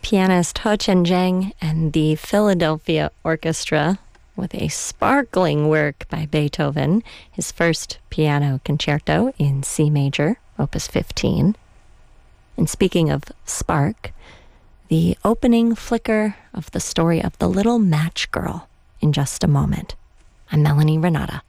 pianist He Chen-jeng and the Philadelphia Orchestra with a sparkling work by Beethoven, his first piano concerto in C major, Opus 15. And speaking of spark, the opening flicker of the story of the Little Match Girl in just a moment. I'm Melanie Renata.